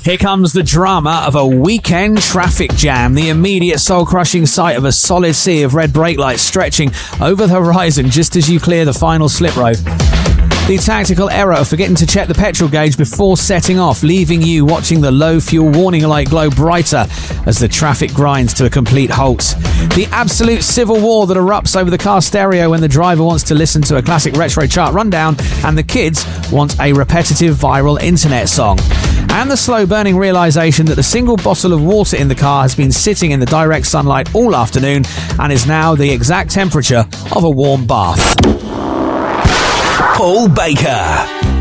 Here comes the drama of a weekend traffic jam, the immediate soul-crushing sight of a solid sea of red brake lights stretching over the horizon just as you clear the final slip road. The tactical error of forgetting to check the petrol gauge before setting off, leaving you watching the low fuel warning light glow brighter as the traffic grinds to a complete halt. The absolute civil war that erupts over the car stereo when the driver wants to listen to a classic retro chart rundown and the kids want a repetitive viral internet song. And the slow-burning realisation that the single bottle of water in the car has been sitting in the direct sunlight all afternoon and is now the exact temperature of a warm bath. Paul Baker.